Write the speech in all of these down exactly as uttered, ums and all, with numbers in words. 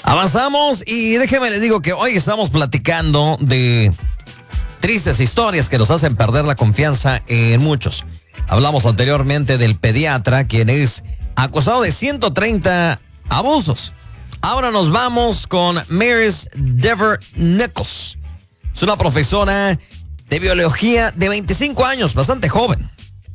Avanzamos y déjeme les digo que hoy estamos platicando de tristes historias que nos hacen perder la confianza en muchos. Hablamos anteriormente del pediatra, quien es acusado de ciento treinta abusos. Ahora nos vamos con Maris Dever Nichols. Es una profesora de biología de veinticinco años, bastante joven.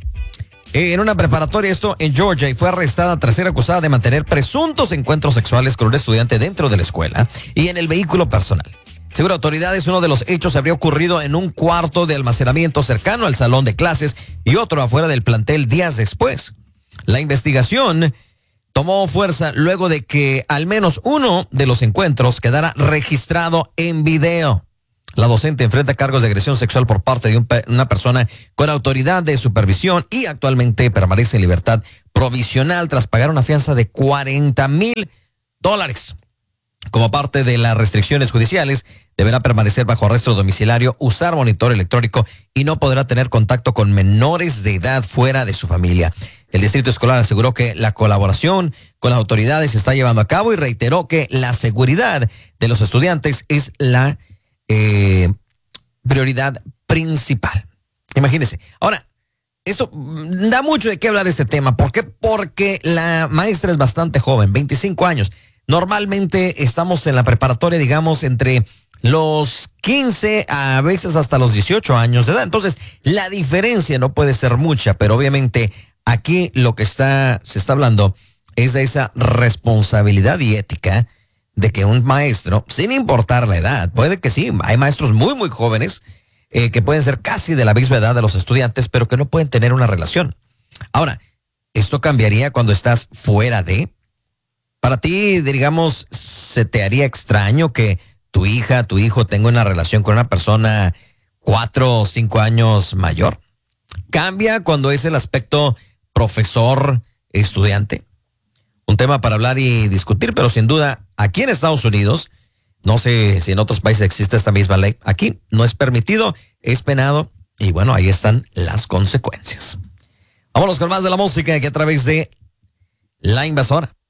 En una preparatoria, esto en Georgia, y fue arrestada tras ser acusada de mantener presuntos encuentros sexuales con un estudiante dentro de la escuela y en el vehículo personal. Según autoridades, uno de los hechos habría ocurrido en un cuarto de almacenamiento cercano al salón de clases y otro afuera del plantel días después. La investigación tomó fuerza luego de que al menos uno de los encuentros quedara registrado en video. La docente enfrenta cargos de agresión sexual por parte de un, una persona con autoridad de supervisión y actualmente permanece en libertad provisional tras pagar una fianza de cuarenta mil dólares. Como parte de las restricciones judiciales, deberá permanecer bajo arresto domiciliario, usar monitor electrónico y no podrá tener contacto con menores de edad fuera de su familia. El distrito escolar aseguró que la colaboración con las autoridades se está llevando a cabo y reiteró que la seguridad de los estudiantes es la eh, prioridad principal. Imagínense. Ahora, esto da mucho de qué hablar de este tema. ¿Por qué? Porque la maestra es bastante joven, veinticinco años. Normalmente estamos en la preparatoria, digamos, entre los quince a veces hasta los dieciocho años de edad. Entonces, la diferencia no puede ser mucha, pero obviamente aquí lo que está, se está hablando es de esa responsabilidad y ética de que un maestro, sin importar la edad, puede que sí, hay maestros muy, muy jóvenes eh, que pueden ser casi de la misma edad de los estudiantes, pero que no pueden tener una relación. Ahora, ¿esto cambiaría cuando estás fuera de? Para ti, digamos, ¿se te haría extraño que tu hija, tu hijo tenga una relación con una persona cuatro o cinco años mayor? ¿Cambia cuando es el aspecto profesor-estudiante? Un tema para hablar y discutir, pero sin duda, aquí en Estados Unidos, no sé si en otros países existe esta misma ley, aquí no es permitido, es penado, y bueno, ahí están las consecuencias. Vámonos con más de la música aquí a través de La Invasora.